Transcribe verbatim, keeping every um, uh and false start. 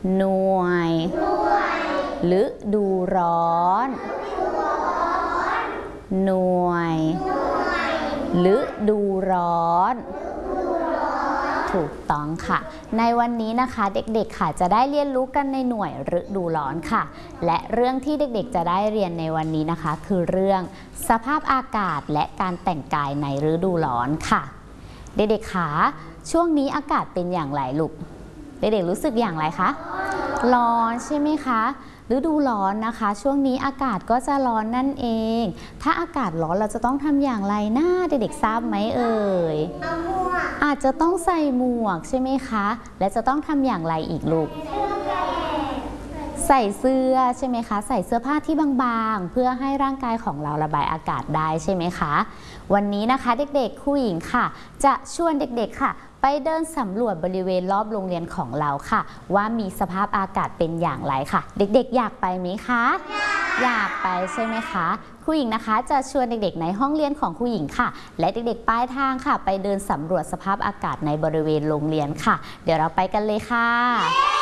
หน่วยฤดูร้อนหน่วยฤดูร้อนถูกต้องค่ะในวันนี้นะคะเด็กๆค่ะจะได้เรียนรู้กันในหน่วยฤดูร้อนค่ะและเรื่องที่เด็กๆจะได้เรียนในวันนี้นะคะคือเรื่องสภาพอากาศและการแต่งกายในฤดูร้อนค่ะเด็กๆค่ะช่วงนี้อากาศเป็นอย่างไรลูกเด็กๆรู้สึกอย่างไรคะร้อนใช่ไหมคะฤดูร้อนนะคะช่วงนี้อากาศก็จะร้อนนั่นเองถ้าอากาศร้อนเราจะต้องทำอย่างไรนะเด็กๆทราบไหมเอ่ยอาจจะต้องใส่หมวกใช่ไหมคะและจะต้องทำอย่างไรอีกลูกใส่เสื้อใช่ไหมคะใส่เสื้อผ้าที่บางๆเพื่อให้ร่างกายของเราระบายอากาศได้ใช่ไหมคะวันนี้นะคะเด็กๆครูหญิงค่ะจะชวนเด็กๆค่ะไปเดินสำรวจบริเวณรอบโรงเรียนของเราค่ะว่ามีสภาพอากาศเป็นอย่างไรค่ะเด็กๆอยากไปไหมคะอยากไปใช่ไหมคะครูหญิงนะคะจะชวนเด็กๆในห้องเรียนของครูหญิงค่ะและเด็กๆปลายทางค่ะไปเดินสำรวจสภาพอากาศในบริเวณโรงเรียนค่ะเดี๋ยวเราไปกันเลยค่ะ